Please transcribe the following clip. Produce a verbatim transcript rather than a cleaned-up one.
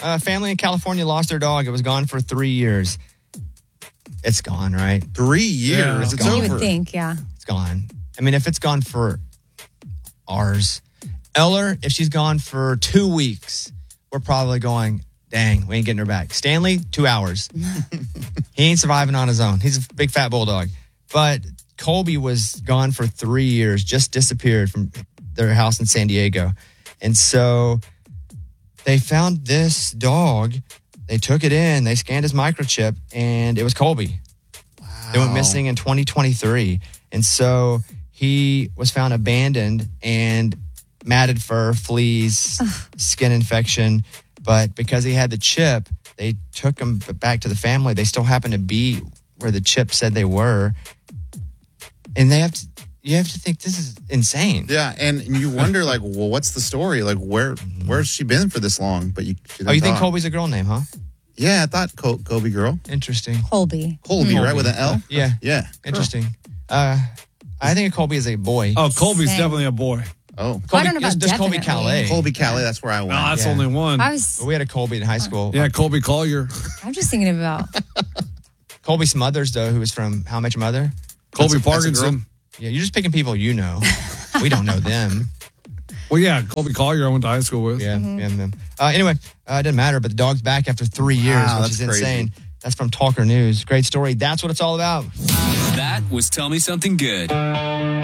A family in California lost their dog. It was gone for three years. It's gone, right? Three years. Yeah, it's gone. over. You would think, yeah. It's gone. I mean, if it's gone for ours, Eller, if she's gone for two weeks, we're probably going, dang, we ain't getting her back. Stanley, two hours. He ain't surviving on his own. He's a big fat bulldog. But Colby was gone for three years, just disappeared from their house in San Diego. And so they found this dog. They took it in. They scanned his microchip, and it was Colby. Wow. They went missing in twenty twenty-three. And so he was found abandoned and matted fur, fleas, skin infection. But because he had the chip, they took him back to the family. They still happen to be where the chip said they were. And they have to, you have to think this is insane. Yeah, and you wonder, like, well, what's the story? Like, where where's she been for this long? But you, oh, you think Colby's a girl name, huh? Yeah, I thought Col- Colby girl. Interesting. Colby. Colby, Mm. right, with an L? Yeah. Yeah. Interesting. Uh, I think Colby is a boy. Oh, Colby's Same. definitely a boy. Oh. Colby, I don't know about there's, there's Colby definitely. Calais. Colby Calais, that's where I went. No, that's Yeah. only one. I was, We had a Colby in high school. Yeah, Colby Collier. I'm just thinking about, Colby Smothers, though, who was from How I Met Your Mother. Colby That's a- that's a Parkinson. Yeah, you're just picking people you know. We don't know them. Well, yeah, Colby Collier I went to high school with. Yeah, yeah. them. Uh, anyway, uh, it didn't matter, but the dog's back after three years, Wow, which that's is crazy. insane. That's from Talker News. Great story. That's what it's all about. That was Tell Me Something Good.